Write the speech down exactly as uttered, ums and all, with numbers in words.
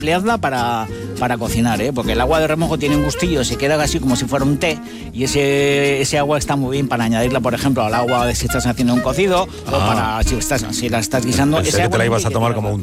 empleadla para, para cocinar, ¿eh? Porque el agua de remojo tiene un gustillo, se queda así como si fuera un té, y ese, ese agua está muy bien para añadirla, por ejemplo, al agua de si estás haciendo un cocido, ah. o para si, estás, si la estás guisando. Pensé ese que agua te la ibas a tomar como un